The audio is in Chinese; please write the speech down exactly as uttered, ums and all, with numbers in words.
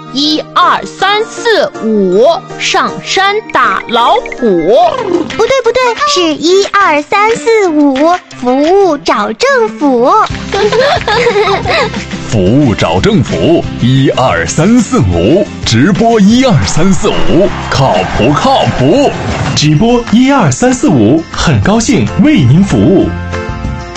一二三四五，上山打老虎。 不对不对，是一二三四五，服务找政府。 服务找政府，一二三四五，直播一二三四五，靠谱靠谱。 直播一二三四五，很高兴为您服务。